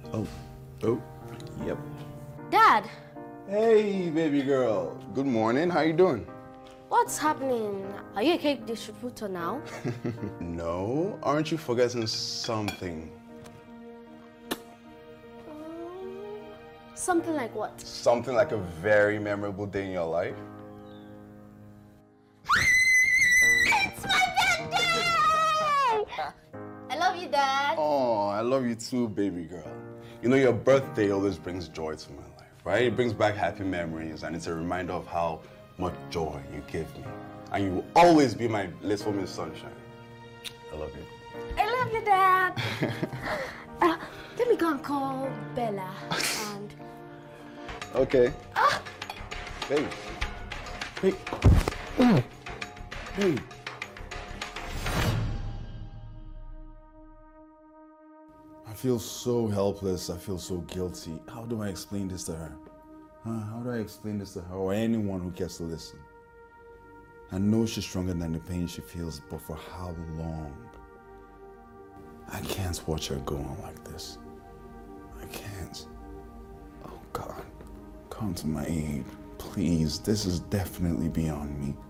Oh, oh, yep. Dad! Hey, baby girl. Good morning. How you doing? What's happening? Are you a cake distributor now? No, aren't you forgetting something? Something like what? Something like a very memorable day in your life? It's my birthday! I love you, Dad. Oh, I love you too, baby girl. You know, your birthday always brings joy to my life, right? It brings back happy memories, and it's a reminder of how much joy you give me. And you will always be my little Miss Sunshine. I love you. I love you, Dad. Let me go and call Bella and... Okay. Hey. Hey. Hey. I feel so helpless. I feel so guilty. How do I explain this to her? How do I explain this to her or anyone who gets to listen? I know she's stronger than the pain she feels, but for how long? I can't watch her go on like this. I can't. Oh God, come to my aid. Please, this is definitely beyond me.